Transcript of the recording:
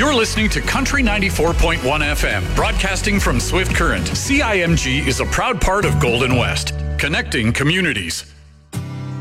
You're listening to Country 94.1 FM, broadcasting from Swift Current. CIMG is a proud part of Golden West, connecting communities.